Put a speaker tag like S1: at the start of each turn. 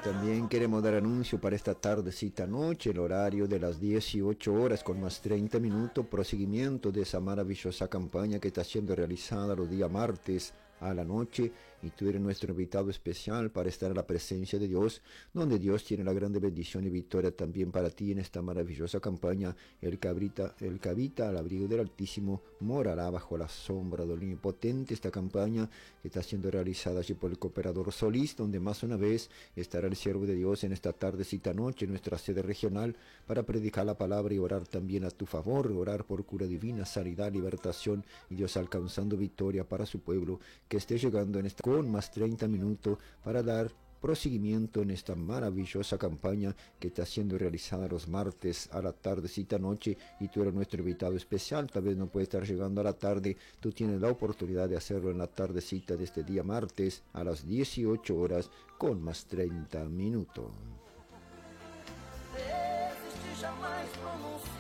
S1: También queremos dar anuncio para esta tardecita noche, el horario de las 18 horas con más 30 minutos, proseguimiento de esa maravillosa campaña que está siendo realizada los días martes a la noche, y tú eres nuestro invitado especial para estar en la presencia de Dios, donde Dios tiene la grande bendición y victoria también para ti en esta maravillosa campaña. El que habita al abrigo del Altísimo morará bajo la sombra del Omnipotente. Esta campaña que está siendo realizada allí por el cooperador Solís, donde más una vez estará el siervo de Dios en esta tardecita noche en nuestra sede regional para predicar la palabra y orar también a tu favor, orar por cura divina, sanidad, libertación y Dios alcanzando victoria para su pueblo que esté llegando en esta con más 30 minutos para dar proseguimiento en esta maravillosa campaña que está siendo realizada los martes a la tardecita noche, y tú eres nuestro invitado especial. Tal vez no puede estar llegando a la tarde, tú tienes la oportunidad de hacerlo en la tardecita de este día martes a las 18 horas con más 30 minutos.